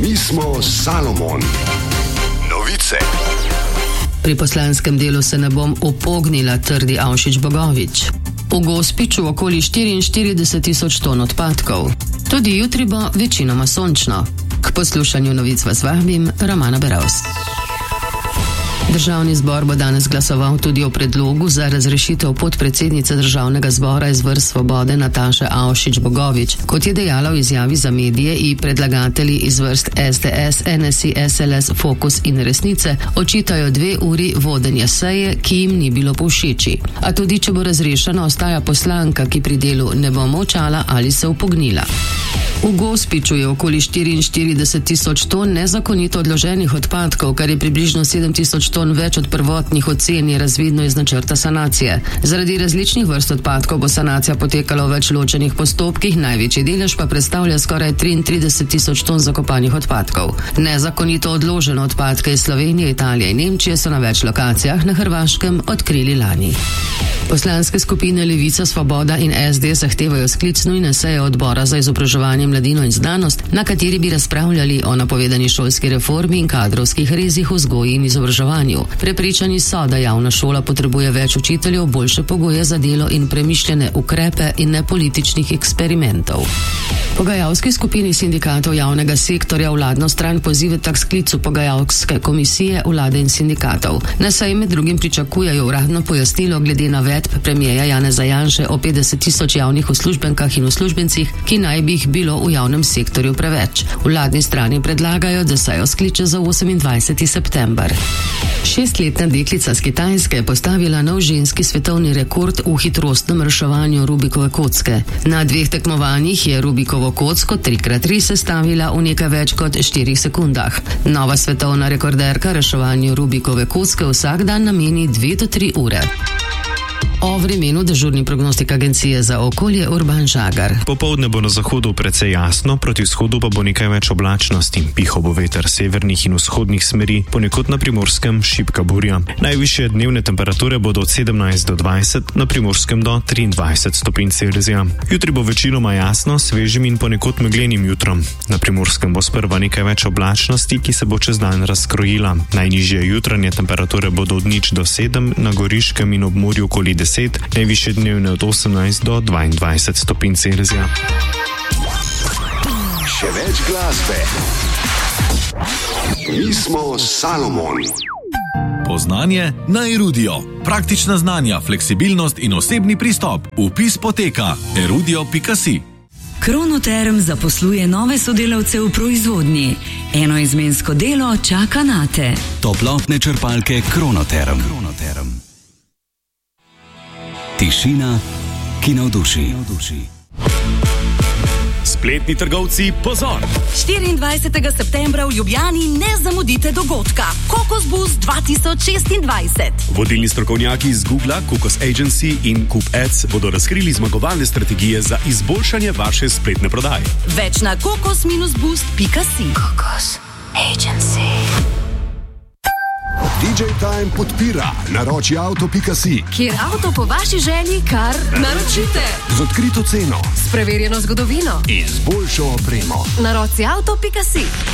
Mi smo Salomon. Novice. Pri poslanskem delu se ne bom upognila, trdi Avšič Bogovič. V Gospiču okoli 44 tisoč ton odpadkov. Tudi jutri bo večinoma sončno. K poslušanju novic vas vabim, Romana Beravs. Državni zbor bo danes glasoval tudi o predlogu za razrešitev podpredsednice Državnega zbora iz vrst Svobode Nataše Avšič Bogovič. Kot je dejala v izjavi za medije, i predlagatelji iz vrst SDS, NSI, SLS, Fokus in Resnice očitajo 2 uri vodenja seje, ki jim ni bilo povšeči. A tudi, če bo razrešena, ostaja poslanka, ki pri delu ne bo molčala ali se upognila. V Gospiču je okoli 44 tisoč ton nezakonito odloženih odpadkov, kar je približno 7 tisoč ton več od prvotnih ocen, je razvidno iz načrta sanacije. Zaradi različnih vrst odpadkov bo sanacija potekala v več ločenih postopkih, največji delež pa predstavlja skoraj 33 tisoč ton zakopanih odpadkov. Nezakonito odložene odpadke iz Slovenije, Italije in Nemčije so na več lokacijah na Hrvaškem odkrili lani. Poslanske skupine Levica, Svoboda in SD zahtevajo sklic nujne seje odbora za izobraževanje, mladino in znanost, na kateri bi razpravljali o napovedani šolski reformi in kadrovskih rezih v vzgoji in izobraževanju. Prepričani so, da javna šola potrebuje več učiteljev, boljše pogoje za delo in premišljene ukrepe in ne političnih eksperimentov. Pogajalski skupini sindikatov javnega sektorja vladno stran pozivata k sklicu pogajalske komisije vlade in sindikatov. Na seji med drugim pričakujejo uradno pojasnilo glede navedb premierja Janeza Janše o 50 tisoč javnih uslužbenkah in uslužbencih, ki naj bi jih bilo v javnem sektorju preveč. Vladni strani predlagajo, da sejo skliče za 28. september. 6-letna deklica z Kitajske je postavila nov ženski svetovni rekord v hitrostnem reševanju Rubikove kocke. Na 2 tekmovanjih je Rubikovo kocko 3x3 sestavila v nekaj več kot 4 sekundah. Nova svetovna rekorderka reševanju Rubikove kocke vsak dan nameni 2 do 3 ure. O vremenu dežurni prognostik agencije za okolje Urban Žagar. Popoldne bo na zahodu precej jasno, proti vzhodu pa bo nekaj več oblačnosti. Pihal bo veter severnih in vzhodnih smeri, ponekod na Primorskem šibka burja. Najvišje dnevne temperature bodo od 17 do 20, na Primorskem do 23 stopinj Celzija. Jutri bo večinoma jasno, svežim in ponekod meglenim jutrom. Na Primorskem bo sprva nekaj več oblačnosti, ki se bo čez dan razkrojila. Najnižje jutranje temperature bodo od 0 do 7, na Goriškem in ob morju okoli 10, najvišje dnevne od 18 do 22 stopinj Celzija. Še več glasbe. Mi smo Salomon. Poznanje na Erudio. Praktična znanja, fleksibilnost in osebni pristop. Vpis poteka erudio.si. Kronoterm zaposluje nove sodelavce v proizvodnji. Enoizmensko delo čaka nate. Toplotne črpalke Kronoterm. Tišina, ki navduši. Spletni trgovci, pozor! 24. septembra v Ljubljani ne zamudite dogodka Kokos Boost 2026. Vodilni strokovnjaki iz Google, Kokos Agency in Coop Ads bodo razkrili zmagovalne strategije za izboljšanje vaše spletne prodaje. Več na kokos-boost.si. Kokos Agency. DJ Time podpira naroči avto.si. Kjer avto po vaši želji kar naročite. Z odkrito ceno S preverjeno zgodovino. in z boljšo opremo. Naroci avto.si.